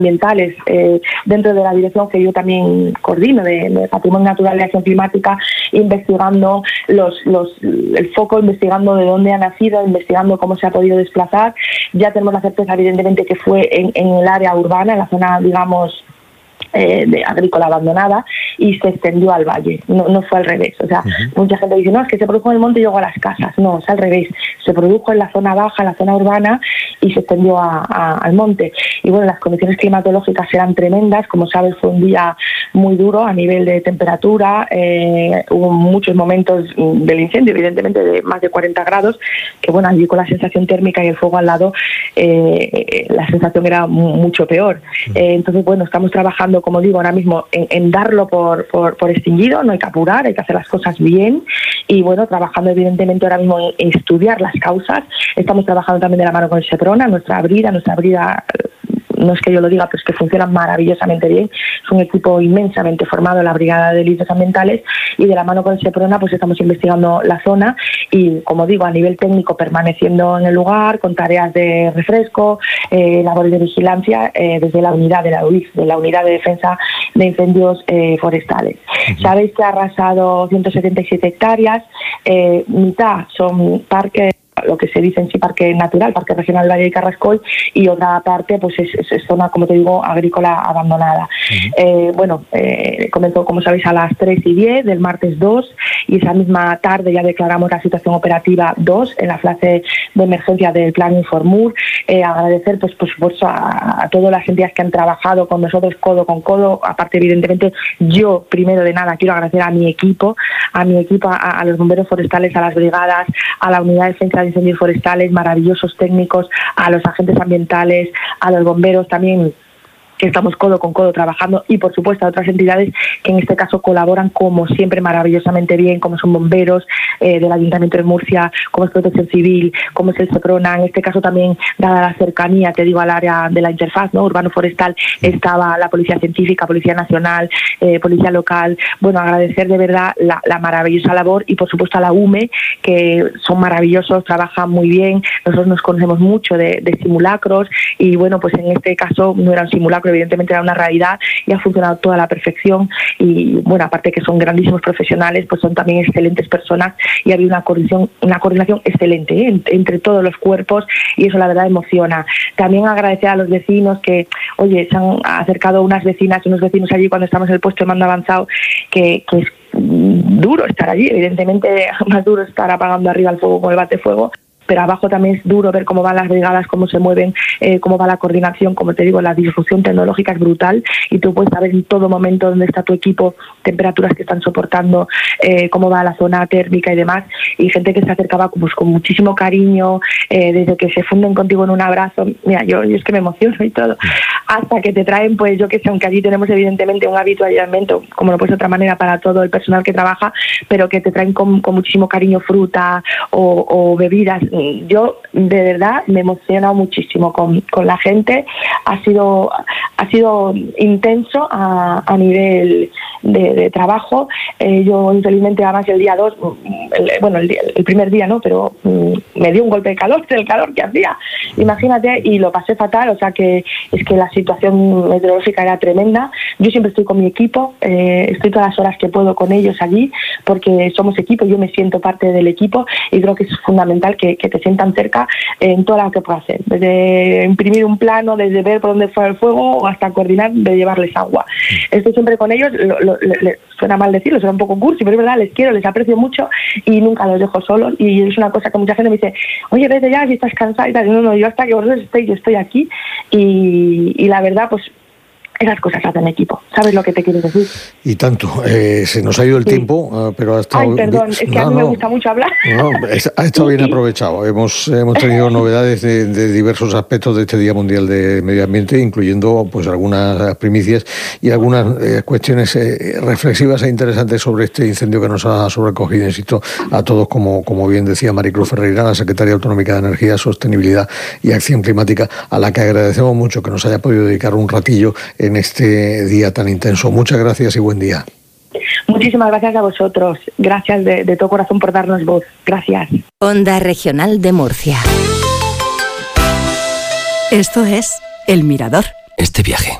ambientales dentro de la dirección que yo también coordino de Patrimonio Natural y Acción Climática, investigando el foco, investigando de dónde ha nacido, investigando cómo se ha podido desplazar. Ya tenemos la certeza, evidentemente, que fue en el área urbana, en la zona, digamos, de agrícola abandonada, y se extendió al valle, no fue al revés. O sea, mucha gente dice, no, es que se produjo en el monte y llegó a las casas. No, es al revés, se produjo en la zona baja, en la zona urbana, y se extendió al monte. Y bueno, las condiciones climatológicas eran tremendas. Como sabes, fue un día muy duro a nivel de temperatura, hubo muchos momentos del incendio, evidentemente de más de 40 grados, que bueno, allí con la sensación térmica y el fuego al lado, la sensación era mucho peor. Entonces, bueno, estamos trabajando, como digo, ahora mismo en darlo por extinguido. No hay que apurar, hay que hacer las cosas bien, y bueno, trabajando evidentemente ahora mismo en estudiar las causas. Estamos trabajando también de la mano con el Seprona, nuestra brida, no es que yo lo diga, pero es que funciona maravillosamente bien. Es un equipo inmensamente formado en la Brigada de Delitos Ambientales, y de la mano con el Seprona pues estamos investigando la zona y, como digo, a nivel técnico permaneciendo en el lugar con tareas de refresco, labores de vigilancia desde la unidad de la UIF, de la Unidad de Defensa de Incendios Forestales. Sabéis que ha arrasado 177 hectáreas, mitad son parques, lo que se dice en sí parque natural, Parque Regional Valle de Carrascoy, y otra parte pues es zona, como te digo, agrícola abandonada. Comenzó, como sabéis, a las 3:10 del martes 2, y esa misma tarde ya declaramos la situación operativa 2 en la fase de emergencia del Plan Informur. Agradecer, pues por supuesto, a todas las entidades que han trabajado con nosotros codo con codo. Aparte, evidentemente, yo primero de nada quiero agradecer a mi equipo, a los bomberos forestales, a las brigadas, a la unidad de defensa de incendios forestales, maravillosos técnicos, a los agentes ambientales, a los bomberos también, que estamos codo con codo trabajando, y por supuesto a otras entidades que en este caso colaboran como siempre maravillosamente bien, como son bomberos del Ayuntamiento de Murcia, como es Protección Civil, como es el Seprona. En este caso también, dada la cercanía, te digo, al área de la interfaz, ¿no?, urbano-forestal, estaba la Policía Científica, Policía Nacional, Policía Local. Bueno, agradecer de verdad la maravillosa labor, y por supuesto a la UME, que son maravillosos, trabajan muy bien. Nosotros nos conocemos mucho de simulacros, y bueno, pues en este caso no era un simulacro, evidentemente era una realidad, y ha funcionado toda a la perfección. Y bueno, aparte que son grandísimos profesionales, pues son también excelentes personas, y había una coordinación excelente entre todos los cuerpos, y eso la verdad emociona. También agradecer a los vecinos que, oye, se han acercado unas vecinas y unos vecinos allí cuando estamos en el puesto de mando avanzado, que es duro estar allí, evidentemente más duro estar apagando arriba el fuego con el batefuego, pero abajo también es duro ver cómo van las brigadas, cómo se mueven, cómo va la coordinación. Como te digo, la disrupción tecnológica es brutal, y tú puedes saber en todo momento dónde está tu equipo, temperaturas que están soportando, cómo va la zona térmica y demás, y gente que se acercaba pues con muchísimo cariño, desde que se funden contigo en un abrazo. Mira, yo es que me emociono y todo, hasta que te traen, pues yo que sé, aunque allí tenemos evidentemente un habituallamiento, como no puede ser de otra manera, para todo el personal que trabaja, pero que te traen con muchísimo cariño fruta o bebidas. Yo de verdad me he emocionado muchísimo con la gente. Ha sido intenso a nivel de trabajo. Yo infelizmente, además, el día 2, el primer día no, pero me dio un golpe de calor, del calor que hacía, imagínate, y lo pasé fatal. O sea que es que la situación meteorológica era tremenda. Yo siempre estoy con mi equipo, estoy todas las horas que puedo con ellos allí, porque somos equipo, yo me siento parte del equipo, y creo que es fundamental que te sientan cerca en todo lo que puedo hacer, desde imprimir un plano, desde ver por dónde fue el fuego, o hasta coordinar de llevarles agua. Estoy siempre con ellos. Suena mal decirlo, suena un poco cursi, pero es verdad, les quiero, les aprecio mucho, y nunca los dejo solos. Y es una cosa que mucha gente me dice, oye, vete ya, si estás cansada y tal. No, yo hasta que vosotros estéis, yo estoy aquí, y la verdad, pues esas cosas hacen equipo. ¿Sabes lo que te quiero decir? Y tanto. Se nos ha ido el tiempo, pero ha estado... Ay, perdón, es que a mí me gusta mucho hablar. No, ha estado bien aprovechado. Hemos tenido novedades de diversos aspectos de este Día Mundial de Medio Ambiente, incluyendo pues algunas primicias y algunas cuestiones reflexivas e interesantes sobre este incendio que nos ha sobrecogido, insisto, a todos, como bien decía Maricruz Ferreira, la Secretaria Autonómica de Energía, Sostenibilidad y Acción Climática, a la que agradecemos mucho que nos haya podido dedicar un ratillo en este día tan intenso. Muchas gracias y buen día. Muchísimas gracias a vosotros. Gracias de todo corazón por darnos voz. Gracias. Onda Regional de Murcia. Esto es El Mirador. este viaje.